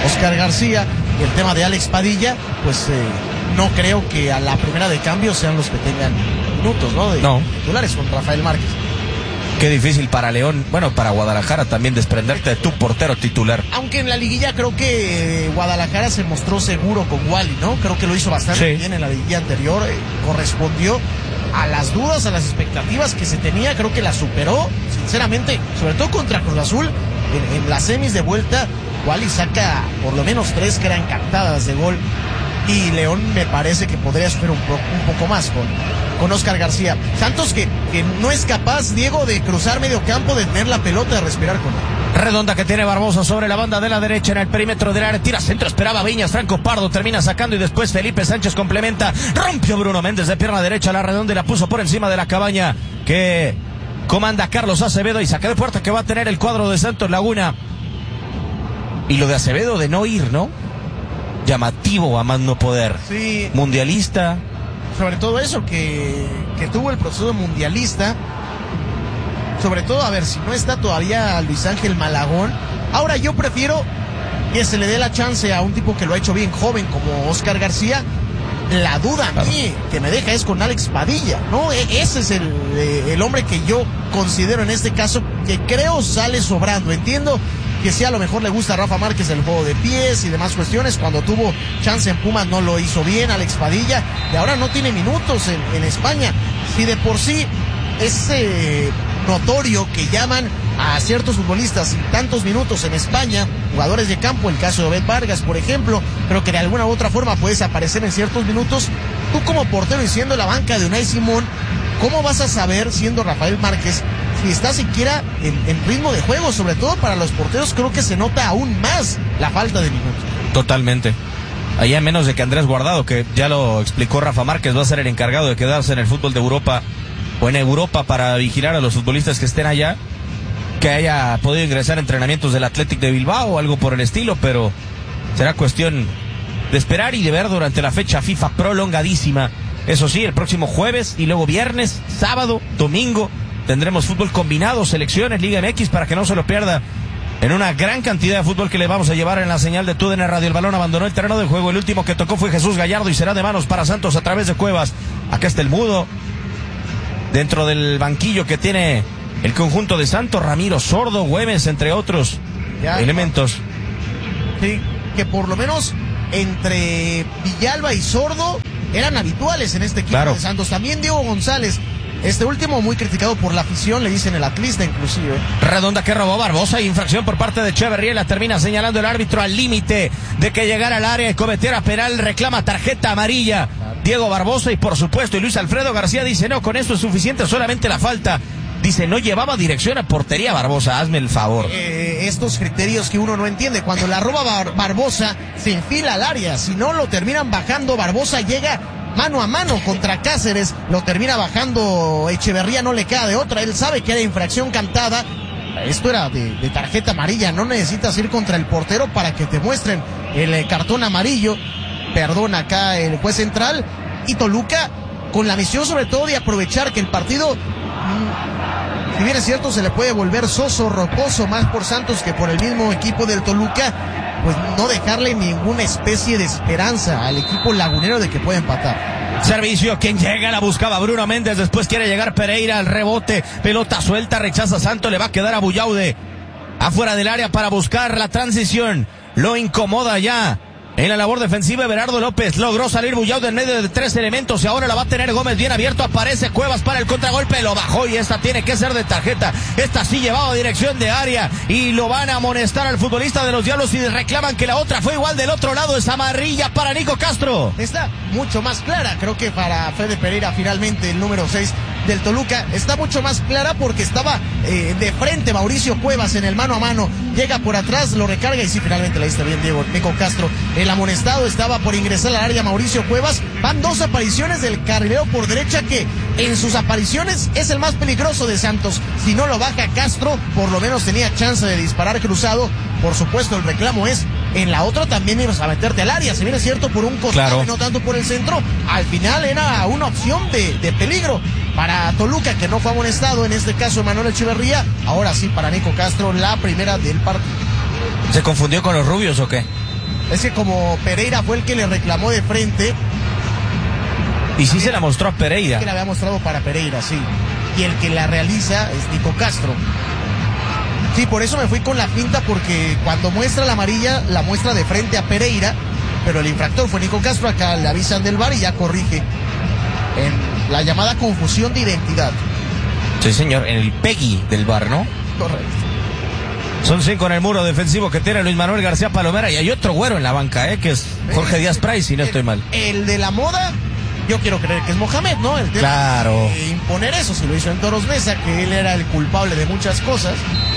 Oscar García y el tema de Alex Padilla, pues no creo que a la primera de cambio sean los que tengan minutos, ¿no? De titulares con Rafael Márquez. Qué difícil para León, bueno, para Guadalajara también desprenderte de tu portero titular. Aunque en la liguilla creo que Guadalajara se mostró seguro con Wally, ¿no? Creo que lo hizo bastante bien en la liguilla anterior, correspondió a las dudas, a las expectativas que se tenía, creo que la superó, sinceramente, sobre todo contra Cruz Azul, en las semis de vuelta, Wally saca por lo menos 3 que eran captadas de gol, y León me parece que podría sufrir un poco más con Oscar García. Santos que no es capaz, Diego, de cruzar medio campo, de tener la pelota, de respirar con él. Redonda que tiene Barbosa sobre la banda de la derecha en el perímetro del área, tira centro, esperaba Viñas, Franco Pardo termina sacando y después Felipe Sánchez complementa, rompió Bruno Méndez de pierna derecha a la redonda y la puso por encima de la cabaña que comanda Carlos Acevedo, y saque de puerta que va a tener el cuadro de Santos Laguna. Y lo de Acevedo de no ir, ¿no? Llamativo a más no poder. Sí. Mundialista. Sobre todo eso, que tuvo el proceso mundialista. Sobre todo, a ver, si no está todavía Luis Ángel Malagón. Ahora yo prefiero que se le dé la chance a un tipo que lo ha hecho bien joven como Oscar García. La duda a mí que me deja es con Alex Padilla, ¿no? Ese es el hombre que yo considero en este caso que creo sale sobrando. Entiendo que sí, a lo mejor le gusta a Rafa Márquez el juego de pies y demás cuestiones. Cuando tuvo chance en Pumas no lo hizo bien Alex Padilla, y ahora no tiene minutos en España. Si de por sí es notorio que llaman a ciertos futbolistas sin tantos minutos en España, jugadores de campo, el caso de Obed Vargas, por ejemplo, creo que de alguna u otra forma puedes aparecer en ciertos minutos. Tú como portero y siendo la banca de Unai Simón, ¿cómo vas a saber, siendo Rafael Márquez, si está siquiera en ritmo de juego? Sobre todo para los porteros creo que se nota aún más la falta de minutos. Totalmente. Allá menos de que Andrés Guardado, que ya lo explicó Rafa Márquez, va a ser el encargado de quedarse en el fútbol de Europa o en Europa para vigilar a los futbolistas que estén allá, que haya podido ingresar a entrenamientos del Athletic de Bilbao o algo por el estilo, pero será cuestión de esperar y de ver durante la fecha FIFA prolongadísima. Eso sí, el próximo jueves y luego viernes, sábado, domingo tendremos fútbol combinado, selecciones, Liga MX, para que no se lo pierda en una gran cantidad de fútbol que le vamos a llevar en la señal de TUDN Radio. El balón abandonó el terreno de juego, el último que tocó fue Jesús Gallardo y será de manos para Santos a través de Cuevas. Acá está el mudo dentro del banquillo que tiene el conjunto de Santos, Ramiro Sordo, Güemes, entre otros elementos. Sí, que por lo menos entre Villalba y Sordo eran habituales en este equipo de Santos. También Diego González, este último muy criticado por la afición, le dicen el atlista inclusive. Redonda que robó Barbosa, infracción por parte de Echeverría, la termina señalando el árbitro al límite de que llegara al área y cometiera penal, reclama tarjeta amarilla Diego Barbosa, y por supuesto, y Luis Alfredo García dice, no, con esto es suficiente, solamente la falta. Dice, no llevaba dirección a portería Barbosa, hazme el favor. Estos criterios que uno no entiende, cuando la roba Barbosa, se enfila al área, si no lo terminan bajando, Barbosa llega mano a mano contra Cáceres, lo termina bajando Echeverría, no le queda de otra, él sabe que era infracción cantada, esto era de tarjeta amarilla, no necesitas ir contra el portero para que te muestren el cartón amarillo. Perdón acá el juez central, y Toluca con la misión sobre todo de aprovechar que el partido, si bien es cierto, se le puede volver soso, rocoso, más por Santos que por el mismo equipo del Toluca, pues no dejarle ninguna especie de esperanza al equipo lagunero de que pueda empatar. Servicio, quien llega, la buscaba Bruno Méndez, después quiere llegar Pereira al rebote, pelota suelta, rechaza Santos, le va a quedar a Buyaude afuera del área para buscar la transición, lo incomoda ya. En la labor defensiva, Everardo López logró salir Buyaude en medio de 3 elementos y ahora la va a tener Gómez bien abierto, aparece Cuevas para el contragolpe, lo bajó y esta tiene que ser de tarjeta, esta sí llevaba dirección de área y lo van a amonestar al futbolista de los Diablos y reclaman que la otra fue igual del otro lado, es amarilla para Nico Castro. Está mucho más clara, creo que para Fede Pereira finalmente el número 6 del Toluca, está mucho más clara porque estaba de frente Mauricio Cuevas en el mano a mano, llega por atrás, lo recarga y sí, finalmente la diste bien Diego, Nico Castro. El amonestado estaba por ingresar al área Mauricio Cuevas. Van 2 apariciones del carrilero por derecha que en sus apariciones es el más peligroso de Santos. Si no lo baja Castro, por lo menos tenía chance de disparar cruzado. Por supuesto, el reclamo es en la otra también ibas a meterte al área, si bien es cierto por un costado y no tanto por el centro. Al final era una opción de peligro para Toluca, que no fue amonestado, en este caso Manuel Echeverría. Ahora sí para Nico Castro, la primera del partido. ¿Se confundió con los rubios o qué? Es que como Pereira fue el que le reclamó de frente. Y sí se la mostró a Pereira. Que la había mostrado para Pereira, sí. Y el que la realiza es Nico Castro. Sí, por eso me fui con la finta, porque cuando muestra la amarilla, la muestra de frente a Pereira, pero el infractor fue Nico Castro. Acá le avisan del VAR y ya corrige en la llamada confusión de identidad. Sí, señor, en el PEGI del VAR, ¿no? Correcto. Son 5 en el muro defensivo que tiene Luis Manuel García Palomera, y hay otro güero en la banca, que es Jorge Díaz Price, si no estoy mal. El de la moda, yo quiero creer que es Mohamed, ¿no? El tema claro. de imponer eso, si lo hizo en Toros Neza, que él era el culpable de muchas cosas.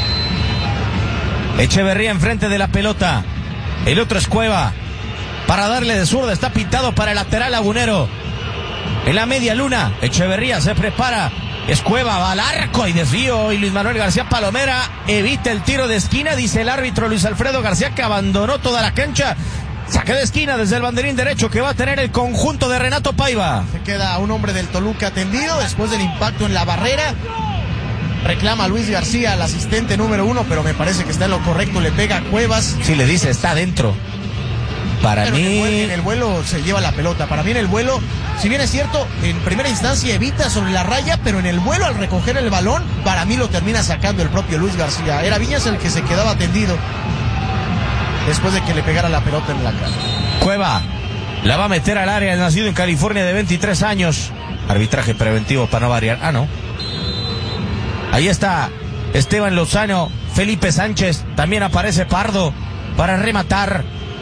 Echeverría enfrente de la pelota. El otro es Cueva. Para darle de zurda, está pintado para el lateral lagunero. En la media luna, Echeverría se prepara. Es Cueva, va al arco y desvío. Y Luis Manuel García Palomera evita el tiro de esquina. Dice el árbitro Luis Alfredo García que abandonó toda la cancha. Saque de esquina desde el banderín derecho que va a tener el conjunto de Renato Paiva. Se queda un hombre del Toluca tendido después del impacto en la barrera. Reclama Luis García, el asistente número 1, pero me parece que está en lo correcto. Le pega a Cuevas. Sí, le dice, está adentro. Para pero mí... en el vuelo se lleva la pelota. Para mí en el vuelo, si bien es cierto, en primera instancia evita sobre la raya, pero en el vuelo al recoger el balón, para mí lo termina sacando el propio Luis García. Era Viñas el que se quedaba tendido después de que le pegara la pelota en la cara. Cueva la va a meter al área, el nacido en California de 23 años. Arbitraje preventivo para no variar. Ah, no. Ahí está Esteban Lozano, Felipe Sánchez, también aparece Pardo para rematar.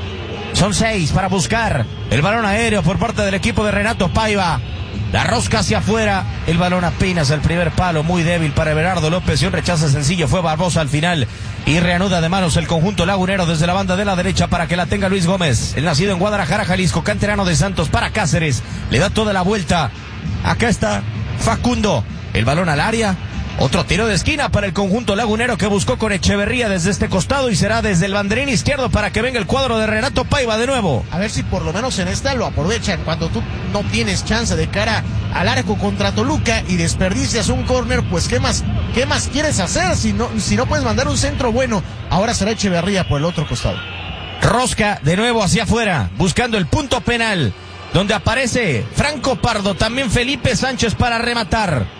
Son 6 para buscar el balón aéreo por parte del equipo de Renato Paiva. La rosca hacia afuera, el balón apenas al primer palo, muy débil para Everardo López, y un rechazo sencillo fue Barbosa al final. Y reanuda de manos el conjunto lagunero desde la banda de la derecha para que la tenga Luis Gómez, el nacido en Guadalajara, Jalisco, canterano de Santos, para Cáceres. Le da toda la vuelta. Acá está Facundo, el balón al área. Otro tiro de esquina para el conjunto lagunero que buscó con Echeverría desde este costado, y será desde el banderín izquierdo para que venga el cuadro de Renato Paiva de nuevo. A ver si por lo menos en esta lo aprovechan cuando tú no tienes chance de cara al arco contra Toluca y desperdicias un córner. Pues ¿qué más quieres hacer si no puedes mandar un centro bueno? Ahora será Echeverría por el otro costado. Rosca de nuevo hacia afuera, buscando el punto penal, donde aparece Franco Pardo, también Felipe Sánchez para rematar.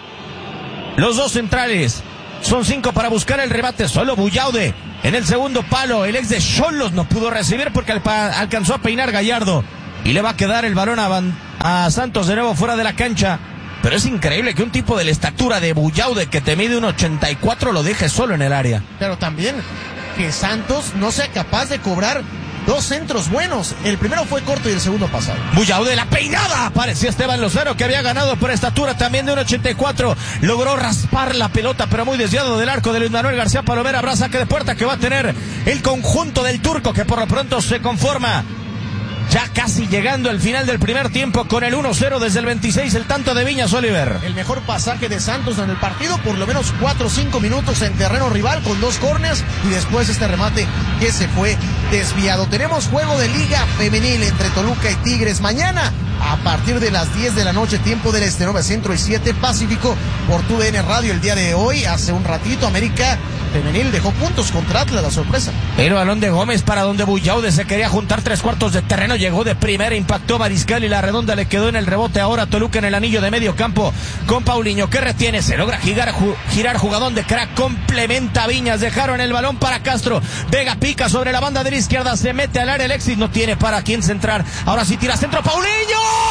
Los dos centrales, son 5 para buscar el remate, solo Bullaude en el segundo palo. El ex de Xolos no pudo recibir porque alcanzó a peinar Gallardo, y le va a quedar el balón a Santos de nuevo fuera de la cancha. Pero es increíble que un tipo de la estatura de Bullaude, que te mide 1.84, lo deje solo en el área. Pero también que Santos no sea capaz de cobrar 2 centros buenos. El primero fue corto y el segundo pasado. Bullaude, la peinada. Parecía Esteban Lozano, que había ganado por estatura también de 1.84. Logró raspar la pelota, pero muy desviado del arco de Luis Manuel García Palomera. Habrá saque de puerta que va a tener el conjunto del turco, que por lo pronto se conforma. Ya casi llegando al final del primer tiempo con el 1-0 desde el 26, el tanto de Viñas, Oliver. El mejor pasaje de Santos en el partido, por lo menos 4 o 5 minutos en terreno rival con 2 córners y después este remate que se fue desviado. Tenemos juego de Liga Femenil entre Toluca y Tigres mañana a partir de las 10 de la noche, tiempo del Este, 9 Centro y 7 Pacífico, por TUDN Radio. El día de hoy, hace un ratito, América Femenil dejó puntos contra Atlas, la sorpresa. El balón de Gómez para donde Bullaude se quería juntar 3/4 de terreno, llegó de primera, impactó Mariscal y la redonda le quedó en el rebote. Ahora Toluca en el anillo de medio campo con Paulinho, que retiene, se logra girar jugadón de crack, complementa Viñas, dejaron el balón para Castro, Vega pica sobre la banda de la izquierda, se mete al área, Alexis no tiene para quién centrar, ahora sí tira centro, Paulinho.